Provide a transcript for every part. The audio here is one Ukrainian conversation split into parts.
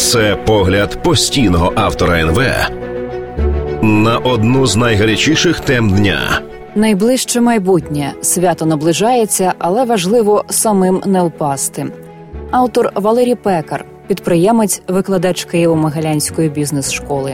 Це погляд постійного автора НВ на одну з найгарячіших тем дня. Найближче майбутнє. Свято наближається, але важливо самим не впасти. Автор Валерій Пекар, підприємець, викладач Києво-Могилянської бізнес-школи.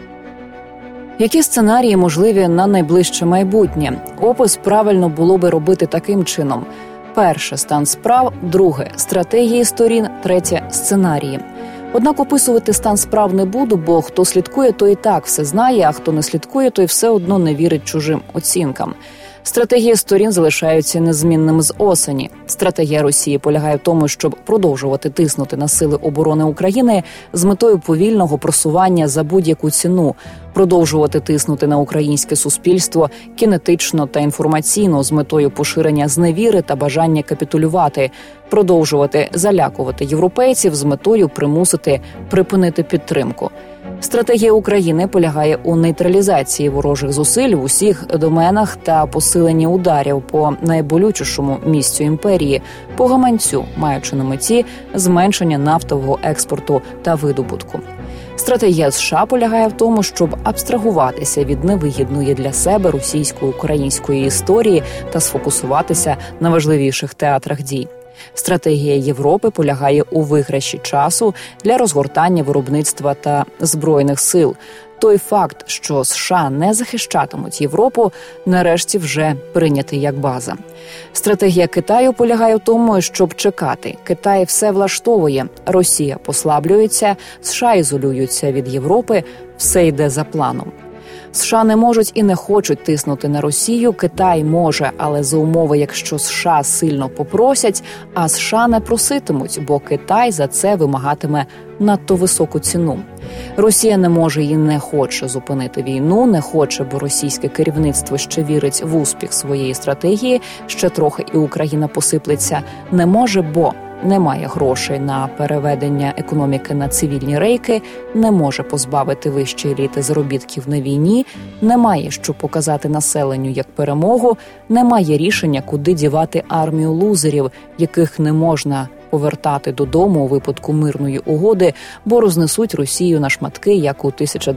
Які сценарії можливі на найближче майбутнє? Опис правильно було би робити таким чином. Перше – стан справ, друге – стратегії сторін, третє – сценарії. Однак описувати стан справ не буду, бо хто слідкує, той і так все знає, а хто не слідкує, той все одно не вірить чужим оцінкам. Стратегії сторін залишаються незмінними з осені. Стратегія Росії полягає в тому, щоб продовжувати тиснути на сили оборони України з метою повільного просування за будь-яку ціну, продовжувати тиснути на українське суспільство кінетично та інформаційно з метою поширення зневіри та бажання капітулювати, продовжувати залякувати європейців з метою примусити припинити підтримку. Стратегія України полягає у нейтралізації ворожих зусиль в усіх доменах та посиленні ударів по найболючішому місцю імперії, по гаманцю, маючи на меті зменшення нафтового експорту та видобутку. Стратегія США полягає в тому, щоб абстрагуватися від невигідної для себе російсько-української історії та сфокусуватися на важливіших театрах дій. Стратегія Європи полягає у виграші часу для розгортання виробництва та збройних сил. Той факт, що США не захищатимуть Європу, нарешті вже прийнятий як база. Стратегія Китаю полягає в тому, щоб чекати. Китай все влаштовує, Росія послаблюється, США ізолюються від Європи, все йде за планом. США не можуть і не хочуть тиснути на Росію, Китай може, але за умови, якщо США сильно попросять, а США не проситимуть, бо Китай за це вимагатиме надто високу ціну. Росія не може і не хоче зупинити війну, не хоче, бо російське керівництво ще вірить в успіх своєї стратегії, ще трохи і Україна посиплеться, не може, бо немає грошей на переведення економіки на цивільні рейки, не може позбавити вищі еліти заробітків на війні, немає що показати населенню як перемогу, немає рішення, куди дівати армію лузерів, яких не можна повертати додому у випадку мирної угоди, бо рознесуть Росію на шматки, як у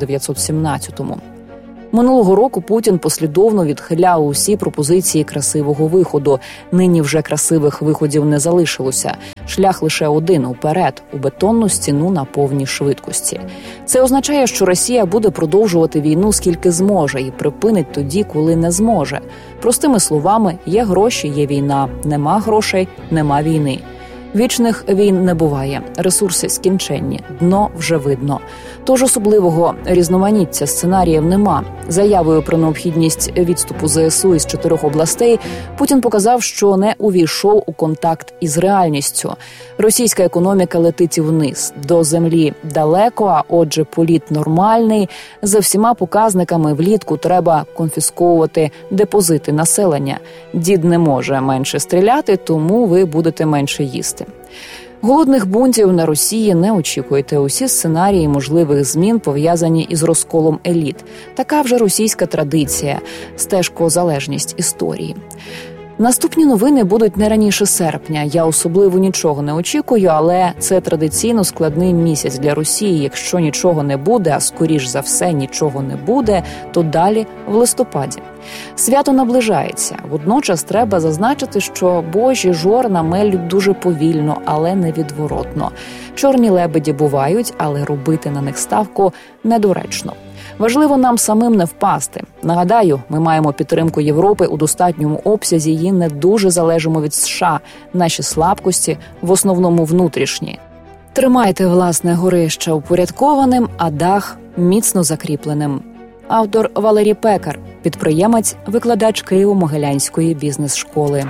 1917-му. Минулого року Путін послідовно відхиляв усі пропозиції красивого виходу. Нині вже красивих виходів не залишилося. Шлях лише один – уперед, у бетонну стіну на повній швидкості. Це означає, що Росія буде продовжувати війну скільки зможе і припинить тоді, коли не зможе. Простими словами, є гроші – є війна, нема грошей – нема війни. Вічних війн не буває, ресурси скінченні, дно вже видно. Тож особливого різноманіття сценаріїв нема. Заявою про необхідність відступу ЗСУ із 4 областей Путін показав, що не увійшов у контакт із реальністю. Російська економіка летить вниз, до землі далеко, а отже політ нормальний. За всіма показниками влітку треба конфісковувати депозити населення. Дід не може менше стріляти, тому ви будете менше їсти. Голодних бунтів на Росії не очікуйте. Усі сценарії можливих змін пов'язані із розколом еліт. Така вже російська традиція, стежкозалежність історії. Наступні новини будуть не раніше серпня. Я особливо нічого не очікую, але це традиційно складний місяць для Росії. Якщо нічого не буде, а скоріш за все нічого не буде, то далі в листопаді. Свято наближається. Водночас треба зазначити, що божі жорна мелють дуже повільно, але невідворотно. Чорні лебеді бувають, але робити на них ставку недоречно. Важливо нам самим не впасти. Нагадаю, ми маємо підтримку Європи у достатньому обсязі і не дуже залежимо від США. Наші слабкості в основному внутрішні. Тримайте власне горище упорядкованим, а дах міцно закріпленим. Автор Валерій Пекар, підприємець, викладач Києво-Могилянської бізнес-школи.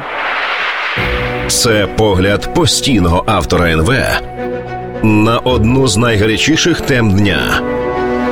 Це погляд постійного автора НВ на одну з найгарячіших тем дня.